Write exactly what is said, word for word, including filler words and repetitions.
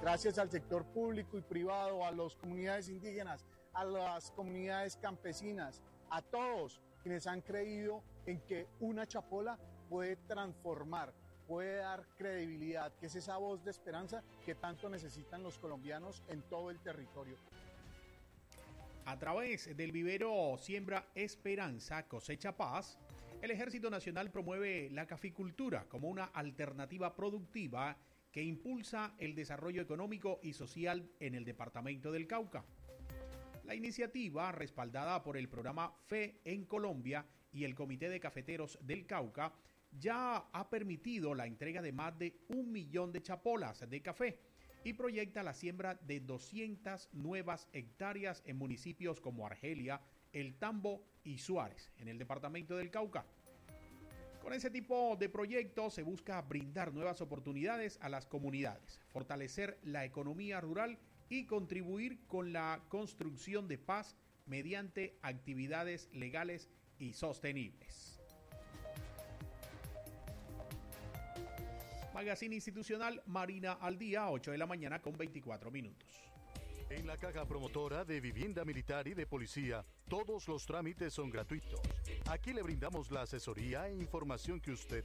gracias al sector público y privado, a las comunidades indígenas, a las comunidades campesinas, a todos quienes han creído en que una chapola puede transformar, puede dar credibilidad, que es esa voz de esperanza que tanto necesitan los colombianos en todo el territorio. A través del vivero Siembra Esperanza, Cosecha Paz, el Ejército Nacional promueve la caficultura como una alternativa productiva que impulsa el desarrollo económico y social en el departamento del Cauca. La iniciativa, respaldada por el programa Fe en Colombia y el Comité de Cafeteros del Cauca, ya ha permitido la entrega de más de un millón de chapolas de café y proyecta la siembra de doscientas nuevas hectáreas en municipios como Argelia, El Tambo y Suárez, en el departamento del Cauca. Con ese tipo de proyectos se busca brindar nuevas oportunidades a las comunidades, fortalecer la economía rural y contribuir con la construcción de paz mediante actividades legales y sostenibles. Magazine Institucional, Marina al Día, ocho de la mañana con veinticuatro minutos. En la Caja Promotora de Vivienda Militar y de Policía, todos los trámites son gratuitos. Aquí le brindamos la asesoría e información que usted